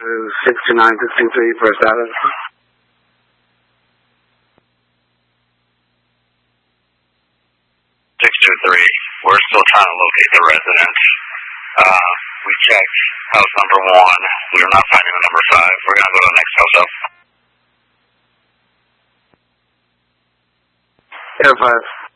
62963 for status. 623. We're still trying to locate the residence. We checked house number 1. We are not finding the number 5. We're going to go to the next house up. Air 5.